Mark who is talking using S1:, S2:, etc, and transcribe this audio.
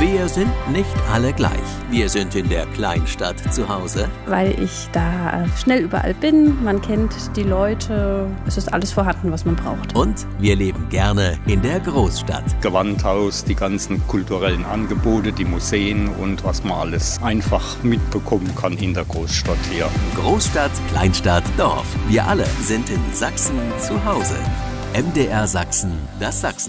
S1: Wir sind nicht alle gleich. Wir sind in der Kleinstadt zu Hause.
S2: Weil ich da schnell überall bin, man kennt die Leute, es ist alles vorhanden, was man braucht.
S1: Und wir leben gerne in der Großstadt.
S3: Gewandhaus, die ganzen kulturellen Angebote, die Museen und was man alles einfach mitbekommen kann in der Großstadt hier.
S1: Großstadt, Kleinstadt, Dorf. Wir alle sind in Sachsen zu Hause. MDR Sachsen, das Sachsen.